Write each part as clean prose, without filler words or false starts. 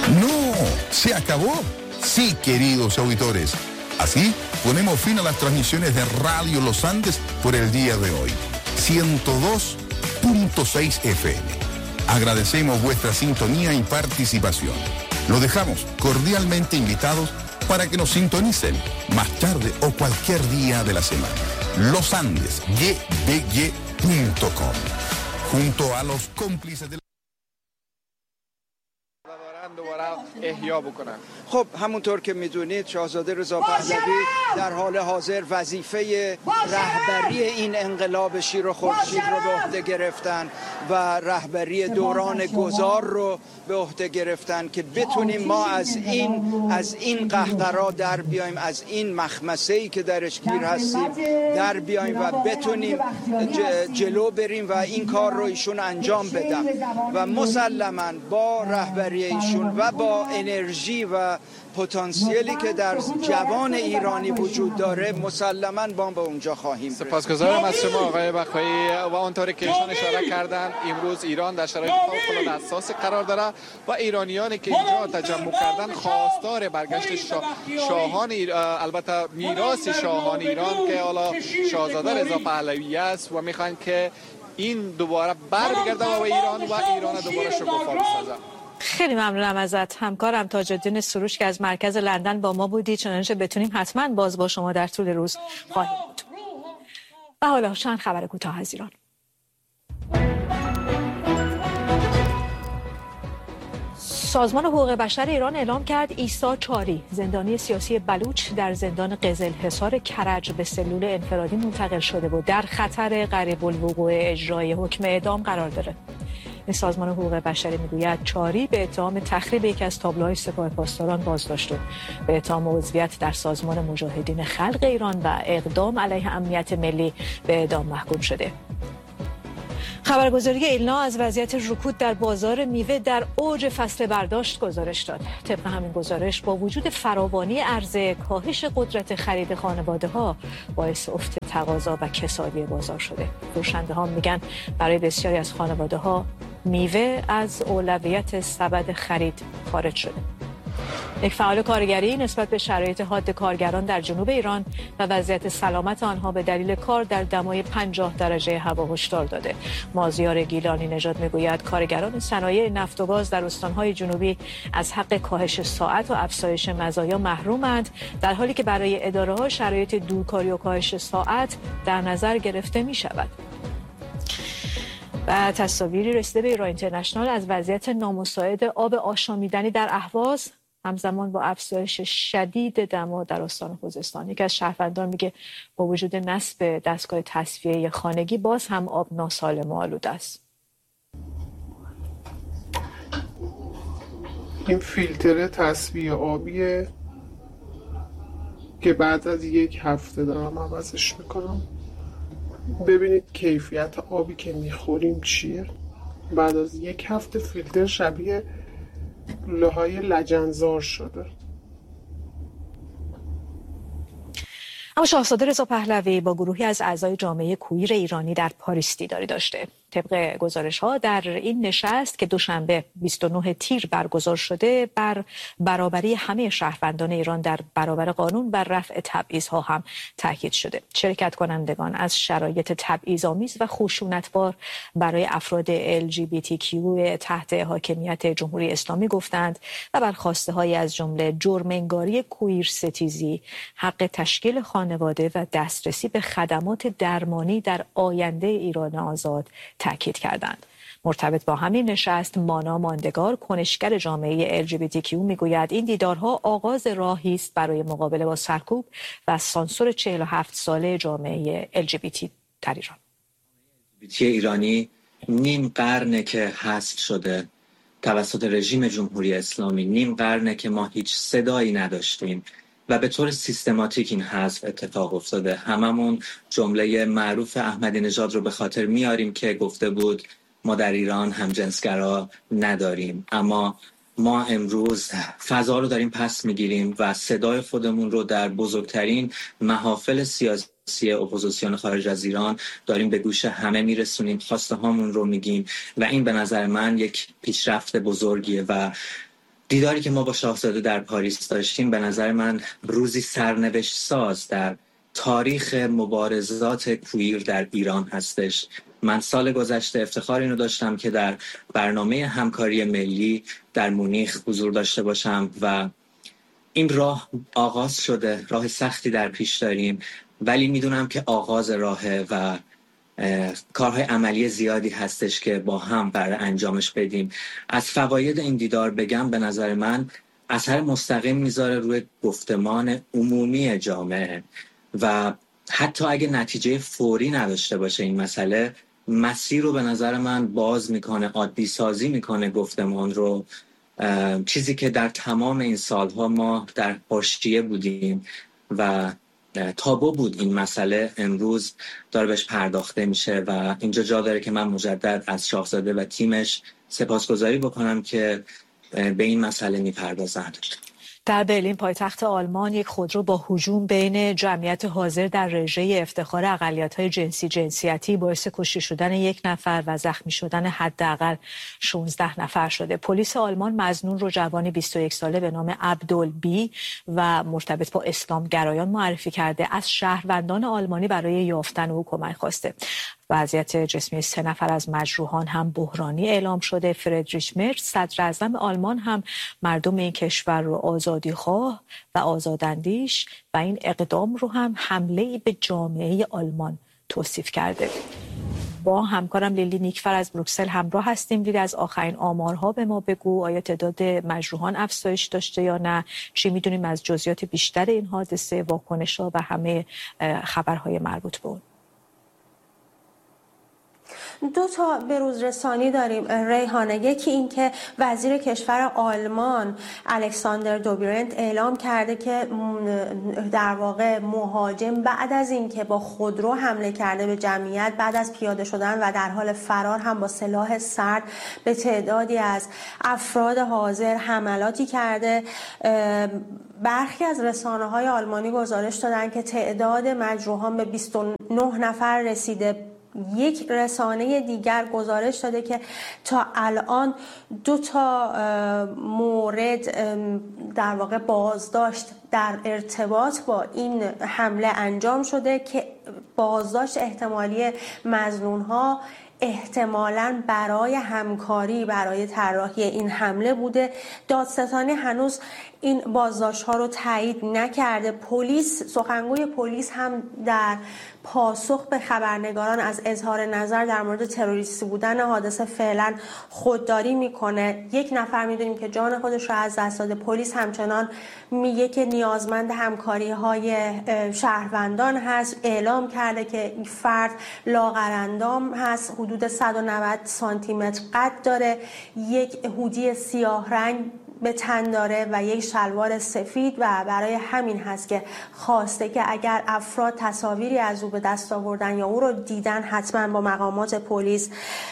No, ¿se acabó? Sí, queridos auditores. Así ponemos fin a las transmisiones de Radio Los Andes por el día de hoy. 102.6 FM. Agradecemos vuestra sintonía y participación. Lo dejamos cordialmente invitados para que nos sintonicen más tarde o cualquier día de la semana. Los Andes, gbg.com. Junto a los cómplices de احیا بکنن. خب همونطور که میدونید شاهزاده رضا پهلوی در حال حاضر وظیفه رهبری این انقلاب شیر و خورشید رو به عهده گرفتن و رهبری دوران گذار رو به عهده گرفتن که بتونیم ما از این قهقرا در بیایم، از این مخمسه‌ای که درش گیر هستیم در بیایم و بتونیم جلو بریم و این کار رو ایشون انجام بدن و مسلماً با رهبری ایشون و با انرژی و پتانسیلی که در جوان ایرانی وجود داره مسلماً با به اونجا خواهیم رسید. سپاسگزارم از شما آقای بخایی و اونطوری که ایشان اشاره کردن امروز ایران در شرایط فوق‌العاده حساس قرار داره و ایرانیانی که اینجا تجمع کردن خواستار برگشت شاهان البته میراث شاهان ایران که حالا شاهزاده رضا پهلوی است و میخوان که این دوباره برگرده به ایران و ایران دوباره شکوفا بسازه. خیلی ممنونم ازت همکارم تاج الدین سروش که از مرکز لندن با ما بودی، چنانچه بتونیم حتما باز با شما در طول روز خواهیم بود. و حالا چند خبر کوتاه از ایران. سازمان حقوق بشر ایران اعلام کرد عیسی چاری، زندانی سیاسی بلوچ در زندان قزلحصار کرج به سلول انفرادی منتقل شده بود، در خطر قریب الوقوع اجرای حکم اعدام قرار داره. این سازمان حقوق بشری میگوید چاری به اتهام تخریب یکی از تابلوهای سپاه پاسداران بازداشت شد، به اتهام عضویت در سازمان مجاهدین خلق ایران و اقدام علیه امنیت ملی به اعدام محکوم شده. خبرگزاری ایلنا از وضعیت رکود در بازار میوه در اوج فصل برداشت گزارش داد. طبق همین گزارش با وجود فراوانی عرضه، کاهش قدرت خرید خانواده‌ها باعث افت تقاضا و کسادی بازار شده. فروشنده‌ها میگن برای بسیاری از خانواده‌ها میوه از اولویت سبد خرید خارج شده. یک فعال کارگری نسبت به شرایط حاد کارگران در جنوب ایران و وضعیت سلامت آنها به دلیل کار در دمای 50 درجه هوا هشدار داده. مازیار گیلانی نژاد میگوید کارگران صنایع نفت و گاز در استانهای جنوبی از حق کاهش ساعت و افزایش مزایا محرومند، در حالی که برای اداره‌ها شرایط دورکاری و کاهش ساعت در نظر گرفته می شود. و تصاویری رسیده به ایران اینترنشنال از وضعیت نامساعد آب آشامیدنی در اهواز همزمان با افزایش شدید دما در استان خوزستان. یکی از شهروندان میگه با وجود نصب دستگاه تصفیه خانگی باز هم آب ناسالم و آلوده است. این فیلتر تصفیه آبیه که بعد از یک هفته دارم عوضش میکنم. ببینید کیفیت آبی که میخوریم چیه. بعد از یک هفته فیلتر شبیه لوهای لجنزار شده. اما شاهزاده رضا پهلوی با گروهی از اعضای جامعه کویر ایرانی در پاریس دیداری داشته. طبق گزارش‌ها در این نشست که دوشنبه 29 تیر برگزار شده بر برابری همه شهروندان ایران در برابر قانون و رفع تبعیض‌ها هم تاکید شده. شرکت کنندگان از شرایط تبعیض‌آمیز و خشونت‌بار برای افراد LGBTQ تحت حاکمیت جمهوری اسلامی گفتند و بر خواسته‌هایی از جمله جرم‌انگاری کویر ستیزی، حق تشکیل خانواده و دسترسی به خدمات درمانی در آینده ایران آزاد تاکید کردند. مرتبط با همین نشست مانا ماندگار، کنشگر جامعه LGBT میگوید این دیدارها آغاز راهی است برای مقابله با سرکوب و سانسور 47 ساله جامعه LGBT در ایران. LGBT ایرانی نیم قرنه که حذف شده توسط رژیم جمهوری اسلامی، نیم قرنه که ما هیچ صدایی نداشتیم و به طور سیستماتیک این حذف اتفاق افتاده. هممون جمله معروف احمدی نژاد رو به خاطر میاریم که گفته بود ما در ایران همجنسگرا نداریم، اما ما امروز فضا رو داریم پس میگیریم و صدای خودمون رو در بزرگترین محافل سیاسی اپوزیسیون خارج از ایران داریم به گوش همه میرسونیم، خواسته هامون رو میگیم و این به نظر من یک پیشرفت بزرگیه و دیداری که ما با شاهزاده در پاریس داشتیم به نظر من روزی سرنوشت ساز در تاریخ مبارزات کویر در ایران هستش. من سال گذشته افتخار اینو داشتم که در برنامه همکاری ملی در مونیخ حضور داشته باشم و این راه آغاز شده. راه سختی در پیش داریم ولی میدونم که آغاز راهه و کارهای عملی زیادی هستش که با هم برای انجامش بدیم. از فواید این دیدار بگم، به نظر من اثر مستقیم میذاره روی گفتمان عمومی جامعه و حتی اگه نتیجه فوری نداشته باشه این مسئله، مسیر رو به نظر من باز میکنه، عادی سازی میکنه گفتمان رو. چیزی که در تمام این سالها ما در حاشیه بودیم و تابو بود این مسئله، امروز داره بهش پرداخته میشه و اینجا جا داره که من مجدد از شاهزاده و تیمش سپاسگزاری بکنم که به این مسئله میپردازند. در برلین پایتخت آلمان یک خودرو با هجوم بین جمعیت حاضر در رژه افتخار اقلیت‌های جنسیتی باعث کشته شدن 1 نفر و زخمی شدن حداقل 16 نفر شده. پلیس آلمان مظنون رو جوانی 21 ساله به نام عبدالبی و مرتبط با اسلام گرایان معرفی کرده. از شهروندان آلمانی برای یافتن او کمک خواسته. وضعیت جسمی 3 نفر از مجروحان هم بحرانی اعلام شده. فریدریش مرز صدر اعظم آلمان هم مردم این کشور رو آزادیخواه و آزاداندیش و این اقدام رو هم حمله‌ای به جامعه آلمان توصیف کرده. با همکارم لیلی نیکفر از بروکسل همراه هستیم. لیلی، از آخرین آمارها به ما بگو، آیا تعداد مجروحان افزایش داشته یا نه؟ چی میدونیم از جزئیات بیشتر این حادثه، واکنش‌ها و همه خبرهای مربوط به اون؟ 2 تا بروز رسانی داریم ریحانه. یکی این که وزیر کشور آلمان الکساندر دوبرنت اعلام کرده که در واقع مهاجم بعد از این که با خودرو حمله کرده به جمعیت، بعد از پیاده شدن و در حال فرار هم با سلاح سرد به تعدادی از افراد حاضر حملاتی کرده. برخی از رسانه‌های آلمانی گزارش دادن که تعداد مجروحان به 29 نفر رسیده. یک رسانه دیگر گزارش داده که تا الان 2 تا مورد در واقع بازداشت در ارتباط با این حمله انجام شده که بازداشت احتمالی مظنون‌ها احتمالاً برای همکاری برای طراحی این حمله بوده. دادستانی هنوز این بازداشت‌ها رو تایید نکرده. سخنگوی پلیس هم در پاسخ به خبرنگاران از اظهار نظر در مورد تروریستی بودن حادثه فعلا خودداری میکنه. 1 نفر میدونیم که جان خودش رو از دست داده. پلیس همچنان میگه که نیازمند همکاری‌های شهروندان هست. اعلام کرده که این فرد لاغرندام هست، حدود 190 سانتی متر قد داره، یک هودی سیاه رنگ به تن داره و یک شلوار سفید و برای همین هست که خواسته که اگر افراد تصاویری از او به دست آوردن یا او رو دیدن حتما با مقامات پلیس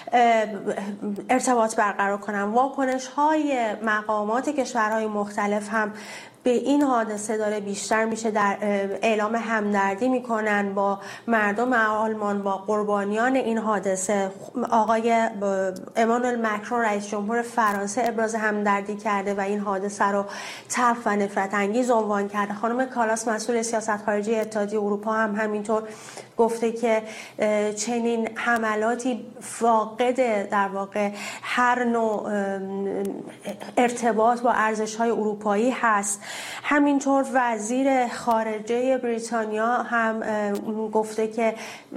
ارتباط برقرار کنن. واکنش‌های مقامات کشورهای مختلف هم به این حادثه داره بیشتر میشه. در اعلام همدردی میکنن با مردم آلمان، با قربانیان این حادثه. آقای امانوئل مکرون رئیس جمهور فرانسه ابراز همدردی کرده و این حادثه رو تلخ و نفرت انگیز عنوان کرده. خانم کالاس مسئول سیاست خارجی اتحادیه اروپا هم همینطور گفته که چنین حملاتی فاقد در واقع هر نوع ارتباط با ارزش‌های اروپایی هست. همینطور وزیر خارجه بریتانیا هم گفته که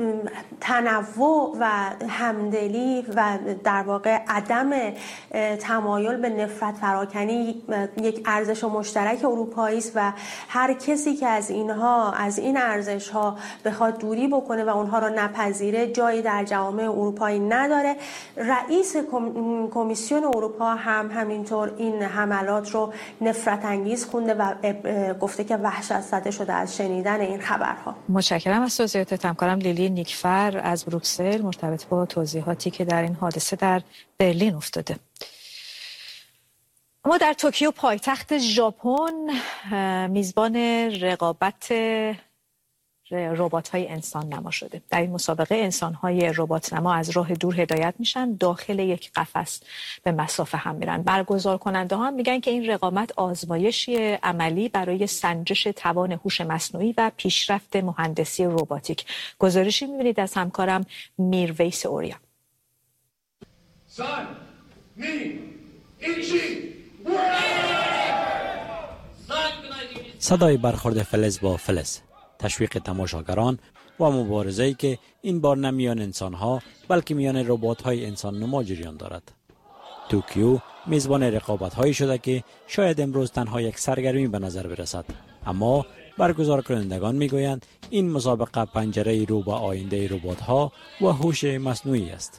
تنوع و همدلی و در واقع عدم تمایل به نفرت پراکنی یک ارزش مشترک اروپایی است و هر کسی که از این ارزش‌ها بخواد دوری بکنه و اونها رو نپذیره جایی در جامعه اروپایی نداره. رئیس کمیسیون اروپا هم همینطور این حملات رو نفرت انگیز خونده و گفته که وحشت زده شده از شنیدن این خبرها. متشکرم از توضیحات همکارم لیلی نیکفر از بروکسل مرتبط با توضیحاتی که در این حادثه در برلین افتاده. اما در توکیو پایتخت ژاپن میزبان رقابت ربات‌های انسان نما شده. در این مسابقه انسان‌های ربات نما از راه دور هدایت میشن، داخل یک قفس به مسافه هم میرن. برگزار کننده ها هم میگن که این رقابت آزمایشی عملی برای سنجش توان هوش مصنوعی و پیشرفت مهندسی رباتیک. گزارشی میبینید از همکارم میرویس اوریا. صدای برخورد فلز با فلز، تشویق تماشاگران و مبارزه‌ای که این بار نه میان انسان‌ها بلکه میان ربات‌های انسان نما جریان دارد. توکیو میزبان رقابت‌هایی شده که شاید امروز تنها یک سرگرمی به نظر برسد، اما برگزار کنندگان میگویند این مسابقه پنجره رو به آینده ربات‌ها و هوش مصنوعی است.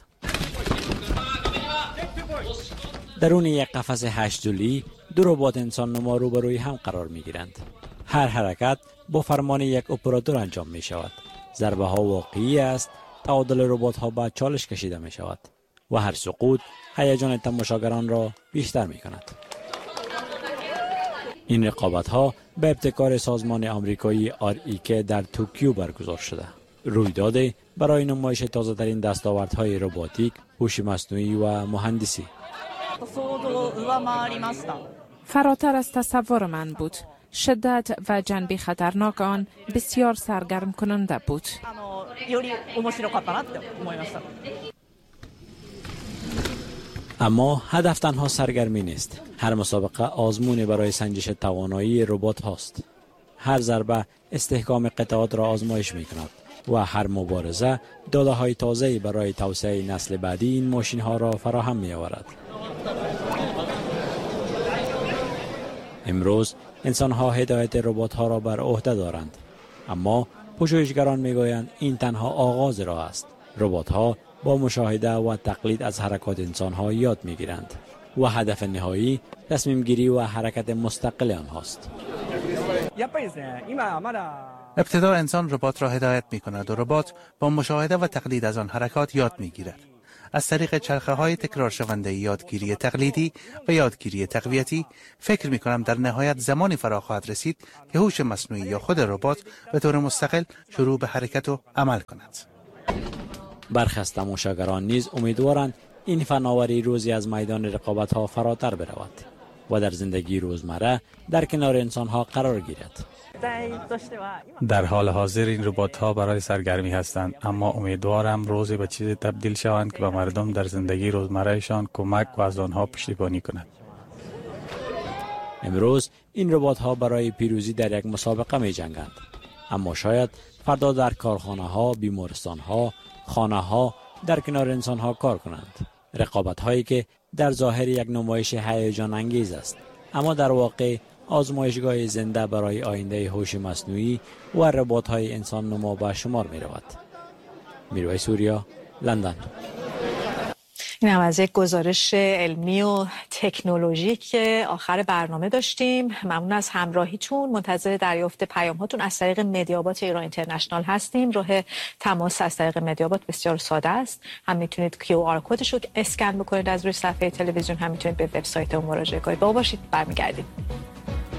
درون یک قفس 8 ضلعی دو ربات انسان نما روبروی هم قرار میگیرند. هر حرکت با فرمان یک اپراتور انجام می شود. ضربه ها واقعی است، تعادل ربات ها به چالش کشیده می شود و هر سقوط هیجان تماشاگران را بیشتر می کند. این رقابت ها به ابتکار سازمان آمریکایی REK در توکیو برگزار شده. رویداد برای نمایش تازه ترین دستاوردهای رباتیک، هوش مصنوعی و مهندسی. فراتر از تصور من بود. شدت و جنبه خطرناک آن بسیار سرگرم کننده بود. اما هدف تنها سرگرمی نیست. هر مسابقه آزمون برای سنجش توانایی ربات هاست. هر ضربه استحکام قطعات را آزمایش می کند و هر مبارزه داده های تازه‌ای برای توسعه نسل بعدی این ماشین ها را فراهم می آورد. امروز انسان ها هدایت ربات ها را بر عهده دارند، اما پژوهشگران می گویند این تنها آغاز راه است. ربات ها با مشاهده و تقلید از حرکات انسان ها یاد می گیرند و هدف نهایی تصمیم گیری و حرکت مستقل آنهاست. ابتدا انسان ربات را هدایت می کند و ربات با مشاهده و تقلید از آن حرکات یاد می گیرد. از طریق چرخه های تکرار شونده یادگیری تقلیدی و یادگیری تقویتی فکر می کنم در نهایت زمانی فرا خواهد رسید که هوش مصنوعی یا خود ربات به طور مستقل شروع به حرکت و عمل کند. برخی از تماشاگران نیز امیدوارند این فناوری روزی از میدان رقابت ها فراتر برود و در زندگی روزمره در کنار انسان ها قرار گیرد. در حال حاضر این ربات ها برای سرگرمی هستند، اما امیدوارم روزی به چیزی تبدیل شوند که به مردم در زندگی روزمرهشان کمک و از آنها پشتیبانی کند. امروز این ربات ها برای پیروزی در یک مسابقه می جنگند، اما شاید فردا در کارخانه ها، بیمارستان ها، خانه ها در کنار انسان ها کار کنند. رقابت هایی که در ظاهر یک نمایش هیجان انگیز است، اما در واقع آزمایشگاه زنده برای آینده هوش مصنوعی و ربات‌های انسان نما به شمار می رود. میرویس اوریا، لندن. این هم از یک گزارش علمی و تکنولوژیک که آخر برنامه داشتیم. ممنون از همراهیتون. منتظر دریافت پیام هاتون از طریق مدیابات ایران اینترنشنال هستیم. راه تماس از طریق مدیابات بسیار ساده است. هم میتونید QR کدش رو اسکن بکنید از روی صفحه تلویزیون، هم میتونید به وبسایت مراجعه کنید. با باشید، برمیگردیم.